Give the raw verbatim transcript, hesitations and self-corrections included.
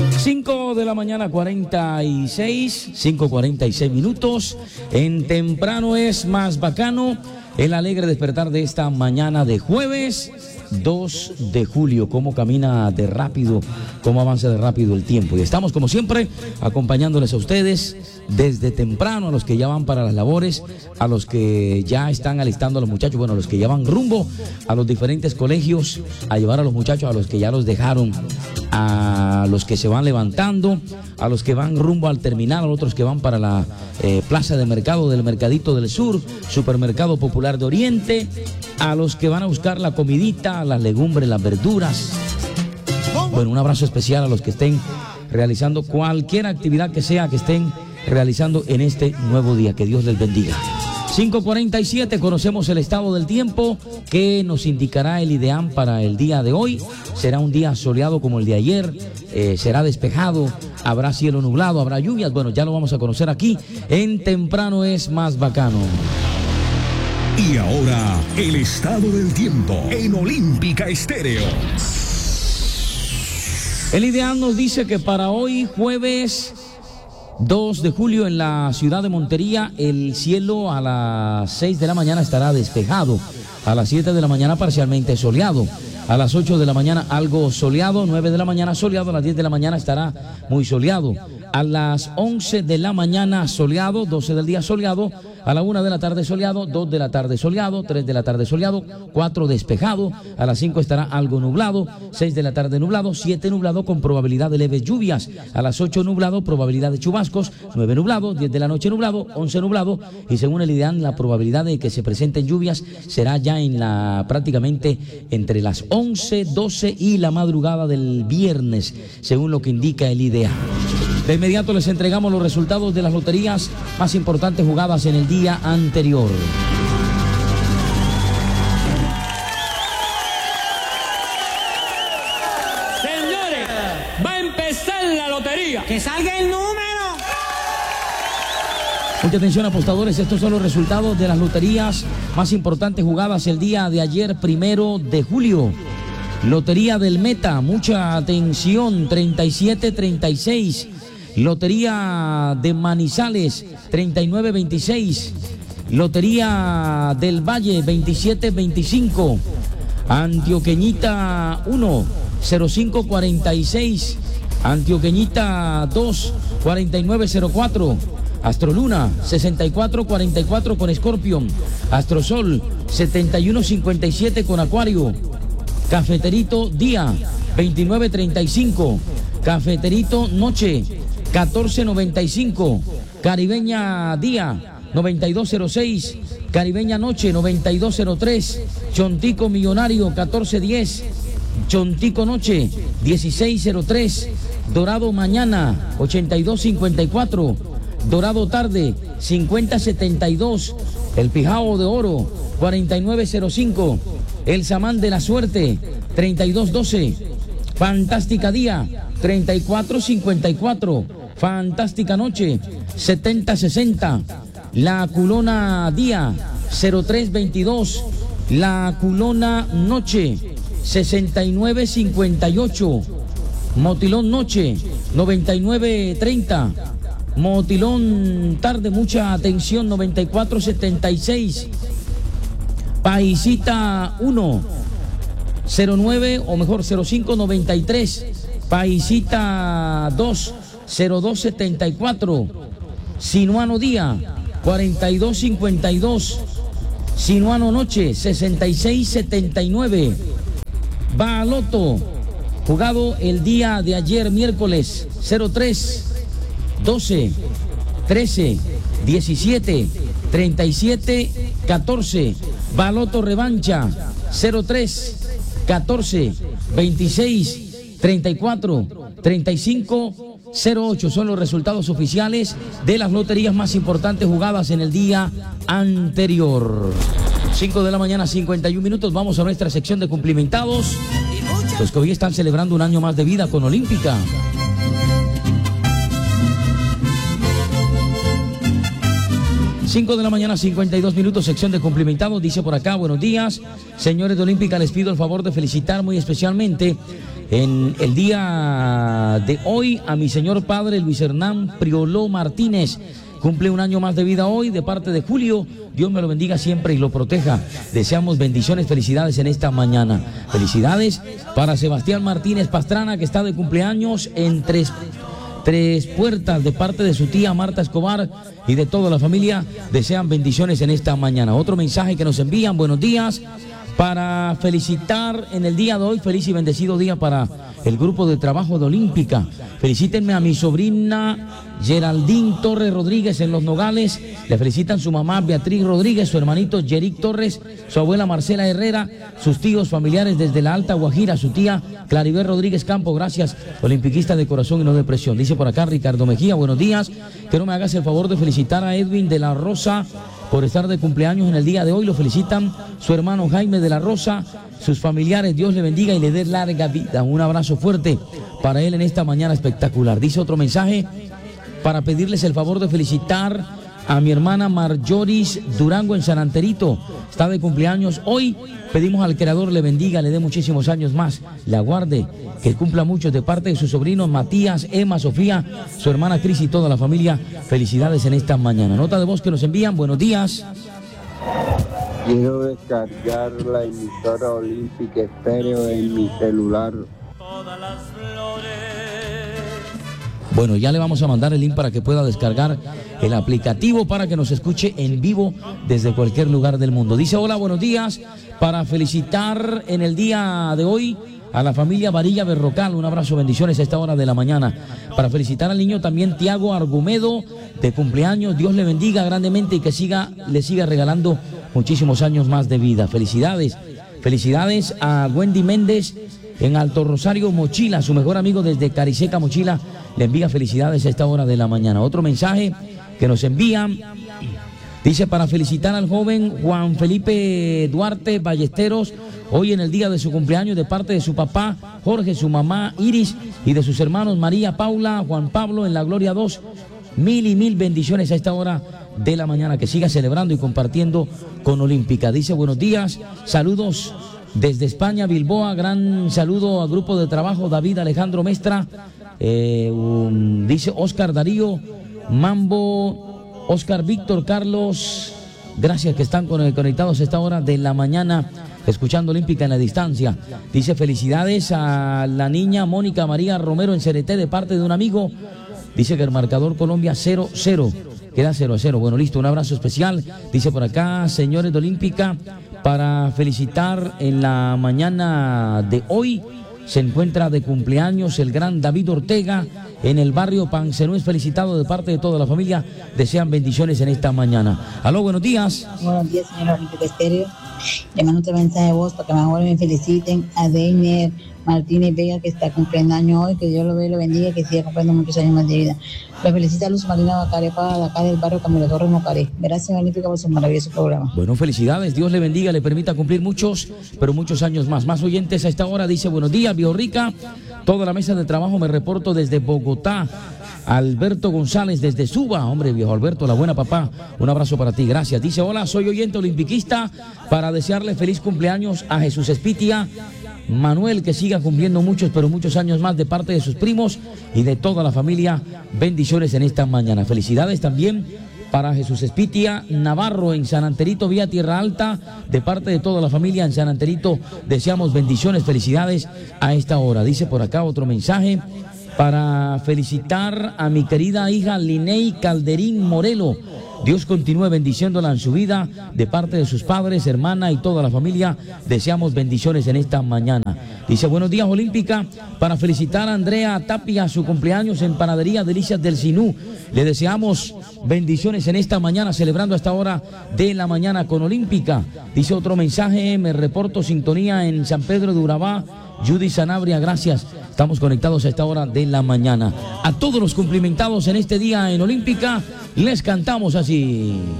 cinco de la mañana, cuarenta y seis, cinco cuarenta y seis minutos. En Temprano es más bacano, el alegre despertar de esta mañana de jueves dos de julio. Cómo camina de rápido, cómo avanza de rápido el tiempo. Y estamos, como siempre, acompañándoles a ustedes desde temprano, a los que ya van para las labores, a los que ya están alistando a los muchachos, bueno, a los que ya van rumbo a los diferentes colegios, a llevar a los muchachos, a los que ya los dejaron, a los que se van levantando, a los que van rumbo al terminal, a otros que van para la eh, plaza de mercado del Mercadito del Sur, Supermercado Popular de Oriente, a los que van a buscar la comidita, las legumbres, las verduras. Bueno, un abrazo especial a los que estén realizando cualquier actividad que sea que estén realizando en este nuevo día. Que Dios les bendiga. cinco cuarenta y siete, conocemos el estado del tiempo que nos indicará el IDEAM para el día de hoy. Será un día soleado como el de ayer, eh, será despejado, habrá cielo nublado, habrá lluvias. Bueno, ya lo vamos a conocer aquí en Temprano es más bacano. Y ahora, el estado del tiempo en Olímpica Estéreo. El IDEAM nos dice que para hoy, jueves dos de julio, en la ciudad de Montería, el cielo a las seis de la mañana estará despejado, a las siete de la mañana parcialmente soleado, a las ocho de la mañana algo soleado, nueve de la mañana soleado, a las diez de la mañana estará muy soleado, a las once de la mañana soleado, doce del día soleado, a la una de la tarde soleado, dos de la tarde soleado, tres de la tarde soleado, cuatro despejado, a las cinco estará algo nublado, seis de la tarde nublado, siete nublado con probabilidad de leves lluvias, a las ocho nublado, probabilidad de chubascos, nueve nublado, diez de la noche nublado, once nublado, y según el IDEAM la probabilidad de que se presenten lluvias será ya en la prácticamente entre las once, doce y la madrugada del viernes, según lo que indica el IDEAM. De inmediato les entregamos los resultados de las loterías más importantes jugadas en el día anterior. Señores, va a empezar la lotería. ¡Que salga el número! Mucha atención, apostadores, estos son los resultados de las loterías más importantes jugadas el día de ayer, primero de julio. Lotería del Meta, mucha atención, treinta y siete treinta y seis. Lotería de Manizales, treinta y nueve veintiséis. Lotería del Valle, veintisiete veinticinco. Antioqueñita uno, cero cinco cuarenta y seis. Antioqueñita dos, cuarenta y nueve cero cuatro. Astroluna, sesenta y cuatro cuarenta y cuatro con Scorpion. Astrosol, setenta y uno cincuenta y siete con Acuario. Cafeterito Día, veintinueve treinta y cinco. Cafeterito Noche, catorce noventa y cinco. Caribeña Día, noventa y dos cero seis. Caribeña Noche, noventa y dos cero tres. Chontico Millonario, catorce diez. Chontico Noche, dieciséis cero tres. Dorado Mañana, ochenta y dos cincuenta y cuatro. Dorado Tarde, cincuenta setenta y dos. El Pijao de Oro, cuarenta y nueve cero cinco. El Samán de la Suerte, treinta y dos doce. Fantástica Día, treinta y cuatro cincuenta y cuatro. Fantástica Noche, setenta sesenta. La Culona Día, cero tres veintidós. La Culona Noche, sesenta y nueve cincuenta y ocho. Motilón Noche, noventa y nueve treinta. Motilón Tarde, mucha atención, noventa y cuatro setenta y seis. Paisita uno, cero nueve o mejor cero cinco noventa y tres. Paisita dos, cero dos setenta y cuatro. Sinuano Día, cuarenta y dos cincuenta y dos. Sinuano Noche, sesenta y seis setenta y nueve. Baloto, jugado el día de ayer miércoles, cero tres, doce, trece, diecisiete, treinta y siete, catorce. Baloto Revancha, cero tres, catorce, veintiséis, treinta y cuatro, treinta y cinco, cero ocho. Son los resultados oficiales de las loterías más importantes jugadas en el día anterior. cinco de la mañana, cincuenta y un minutos. Vamos a nuestra sección de cumplimentados. Los que hoy están celebrando un año más de vida con Olímpica. cinco de la mañana, cincuenta y dos minutos, sección de cumplimentados. Dice por acá, buenos días, señores de Olímpica, les pido el favor de felicitar muy especialmente en el día de hoy a mi señor padre Luis Hernán Prioló Martínez. Cumple un año más de vida hoy, de parte de Julio. Dios me lo bendiga siempre y lo proteja. Deseamos bendiciones, felicidades en esta mañana. Felicidades para Sebastián Martínez Pastrana, que está de cumpleaños en tres, tres puertas, de parte de su tía Marta Escobar y de toda la familia. Desean bendiciones en esta mañana. Otro mensaje que nos envían, buenos días, para felicitar en el día de hoy, feliz y bendecido día para el grupo de trabajo de Olímpica. Felicítenme a mi sobrina Geraldine Torres Rodríguez en Los Nogales. Le felicitan su mamá Beatriz Rodríguez, su hermanito Yerick Torres, su abuela Marcela Herrera, sus tíos familiares desde la Alta Guajira, su tía Claribel Rodríguez Campo. Gracias, olimpiquista de corazón y no de presión. Dice por acá Ricardo Mejía, buenos días. Quiero me hagas el favor de felicitar a Edwin de la Rosa por estar de cumpleaños en el día de hoy. Lo felicitan su hermano Jaime de la Rosa, sus familiares. Dios le bendiga y le dé larga vida. Un abrazo fuerte para él en esta mañana espectacular. Dice otro mensaje para pedirles el favor de felicitar a mi hermana Marjoris Durango en San Anterito. Está de cumpleaños hoy. Pedimos al Creador le bendiga, le dé muchísimos años más, la guarde, que cumpla muchos, de parte de sus sobrinos Matías, Emma, Sofía, su hermana Cris y toda la familia. Felicidades en esta mañana. Nota de voz que nos envían, buenos días. Quiero descargar la emisora Olímpica Estéreo en mi celular. Todas las flores. Bueno, ya le vamos a mandar el link para que pueda descargar el aplicativo para que nos escuche en vivo desde cualquier lugar del mundo. Dice, hola, buenos días, para felicitar en el día de hoy a la familia Varilla Berrocal. Un abrazo, bendiciones a esta hora de la mañana. Para felicitar al niño también Tiago Argumedo, de cumpleaños. Dios le bendiga grandemente y que siga, le siga regalando muchísimos años más de vida. Felicidades, felicidades a Wendy Méndez en Alto Rosario Mochila, su mejor amigo desde Cariseca Mochila. Le envía felicidades a esta hora de la mañana. Otro mensaje que nos envían, dice, para felicitar al joven Juan Felipe Duarte Ballesteros, hoy en el día de su cumpleaños, de parte de su papá Jorge, su mamá Iris y de sus hermanos María Paula, Juan Pablo en la Gloria dos. Mil y mil bendiciones a esta hora de la mañana, que siga celebrando y compartiendo con Olímpica. Dice, buenos días, saludos desde España, Bilboa, gran saludo al grupo de trabajo David Alejandro Mestra. Eh, um, dice Oscar Darío Mambo, Oscar Víctor Carlos, gracias que están conectados a esta hora de la mañana escuchando Olímpica en la distancia. Dice, felicidades a la niña Mónica María Romero en Cereté, de parte de un amigo. Dice que el marcador Colombia cero cero, queda cero a cero. Bueno, listo, un abrazo especial. Dice por acá, señores de Olímpica, para felicitar en la mañana de hoy, se encuentra de cumpleaños el gran David Ortega en el barrio Pancenú. Es felicitado de parte de toda la familia. Desean bendiciones en esta mañana. Aló, buenos días. Buenos días, señora Olímpica Estéreo. Le mando otro mensaje de voz para que mejor me feliciten a Deiner Martínez Vega, que está cumpliendo año hoy. Que Dios lo vea y lo bendiga y que siga cumpliendo muchos años más de vida. Le felicita a Luz Marina Bacarepa, de acá del barrio Camilo Torres Mocaré. Gracias, Olímpica, por su maravilloso programa. Bueno, felicidades. Dios le bendiga, le permita cumplir muchos, pero muchos años más. Más oyentes a esta hora. Dice, buenos días, Biorrica. Toda la mesa de trabajo, me reporto desde Bogotá. Alberto González desde Suba. Hombre, viejo Alberto, la buena papá. Un abrazo para ti, gracias. Dice, hola, soy oyente olimpiquista para desearle feliz cumpleaños a Jesús Espitia Manuel, que siga cumpliendo muchos, pero muchos años más, de parte de sus primos y de toda la familia. Bendiciones en esta mañana. Felicidades también para Jesús Espitia Navarro en San Anterito, vía Tierra Alta, de parte de toda la familia en San Anterito. Deseamos bendiciones, felicidades a esta hora. Dice por acá otro mensaje para felicitar a mi querida hija Linei Calderín Morelo. Dios continúe bendiciéndola en su vida, de parte de sus padres, hermana y toda la familia. Deseamos bendiciones en esta mañana. Dice, buenos días, Olímpica, para felicitar a Andrea Tapia, su cumpleaños en Panadería Delicias del Sinú. Le deseamos bendiciones en esta mañana, celebrando a esta hora de la mañana con Olímpica. Dice otro mensaje, me reporto sintonía en San Pedro de Urabá. Judy Sanabria, gracias. Estamos conectados a esta hora de la mañana. A todos los cumplimentados en este día en Olímpica, les cantamos así.